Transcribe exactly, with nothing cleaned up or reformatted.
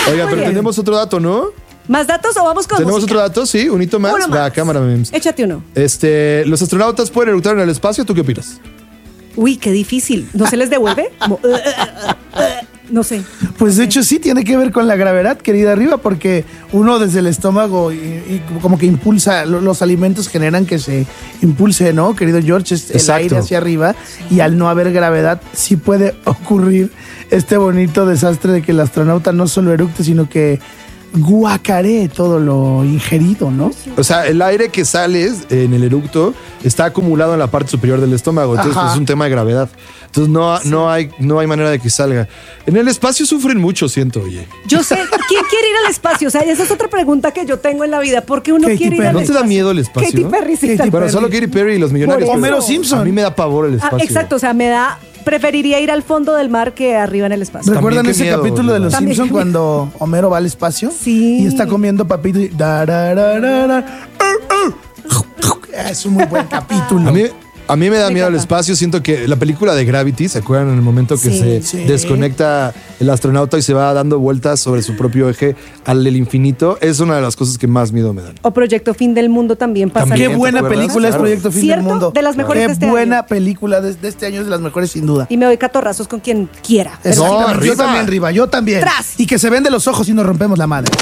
Oiga, Muy pero bien. tenemos otro dato, ¿no? ¿Más datos o vamos con ¿Tenemos música? otro dato? Sí, un hito más. Uno Va, más. cámara, memes. Échate uno. Este, ¿los astronautas pueden eructar en el espacio? ¿Tú qué opinas? Uy, qué difícil. ¿No se les devuelve? Como, uh, uh, uh, uh, no sé. Pues de hecho sí tiene que ver con la gravedad, querida Arriba, porque uno desde el estómago y, y como que impulsa, lo- los alimentos generan que se impulse, ¿no, querido George? Es el Exacto. aire hacia arriba y al no haber gravedad sí puede ocurrir este bonito desastre de que el astronauta no solo eructe, sino que guacaree todo lo ingerido, ¿no? O sea, el aire que sale en el eructo está acumulado en la parte superior del estómago. Entonces, Ajá. pues, es un tema de gravedad. Entonces, no, no, hay, no hay manera de que salga. En el espacio sufren mucho, siento, oye. Yo sé, ¿quién quiere ir al espacio? O sea, esa es otra pregunta que yo tengo en la vida. ¿Por qué uno Katy quiere ir Perry. al ¿No te espacio? da miedo el espacio? Katy Perry, sí. Katy tal- Bueno, Perry. solo Katy Perry y los millonarios. Por eso. pero Homero Simpson. A mí me da pavor el Ah, espacio. exacto, o sea, me da... Preferiría ir al fondo del mar que arriba en el espacio. ¿Recuerdan qué ese miedo, capítulo de boludo. Los También Simpson qué cuando Homero va al espacio? Sí. Y está comiendo papito y... da, da, da, da, da. Es un muy buen capítulo. A mí, a mí me da Me miedo el encanta. espacio. Siento que la película de Gravity, ¿se acuerdan en el momento que Sí. se Sí. desconecta el astronauta y se va dando vueltas sobre su propio eje al del infinito? Es una de las cosas que más miedo me dan. O Proyecto Fin del Mundo también pasa. También. Qué ¿te buena acuerdas? película es Claro. Proyecto Fin ¿Cierto? del Mundo. De las mejores Qué de este buena año. película de, de este año, es de las mejores sin duda. Y me doy catorrazos con quien quiera. Exactamente. arriba. Yo también, Riva, yo también. Tras. Y que se vende los ojos y nos rompemos la madre.